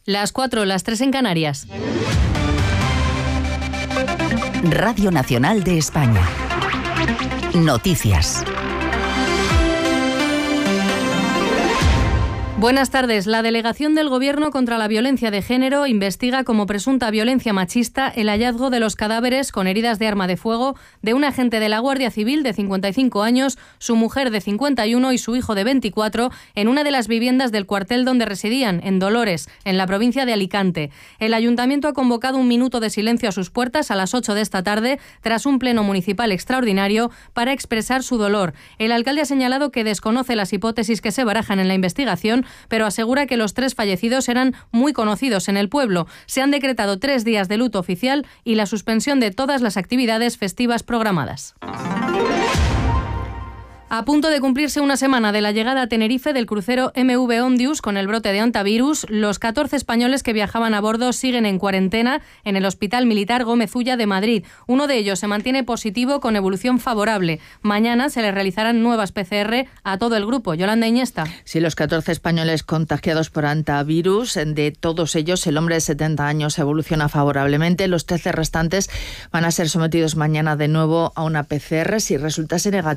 Las 4, las 3 en Canarias. Radio Nacional de España. Noticias. Buenas tardes. La Delegación del Gobierno contra la Violencia de Género investiga como presunta violencia machista el hallazgo de los cadáveres con heridas de arma de fuego de un agente de la Guardia Civil de 55 años, su mujer de 51 y su hijo de 24 en una de las viviendas del cuartel donde residían, en Dolores, en la provincia de Alicante. El Ayuntamiento ha convocado un minuto de silencio a sus puertas a las 8 de esta tarde tras un pleno municipal extraordinario para expresar su dolor. El alcalde ha señalado que desconoce las hipótesis que se barajan en la investigación, pero asegura que los 3 fallecidos eran muy conocidos en el pueblo. Se han decretado 3 días de luto oficial y la suspensión de todas las actividades festivas programadas. A punto de cumplirse una semana de la llegada a Tenerife del crucero MV Ondius con el brote de hantavirus, los 14 españoles que viajaban a bordo siguen en cuarentena en el Hospital Militar Gómez Ulla de Madrid. Uno de ellos se mantiene positivo con evolución favorable. Mañana se le realizarán nuevas PCR a todo el grupo. Yolanda Iñesta. Sí, los 14 españoles contagiados por hantavirus, de todos ellos el hombre de 70 años evoluciona favorablemente. Los 13 restantes van a ser sometidos mañana de nuevo a una PCR. Si resultase negativo,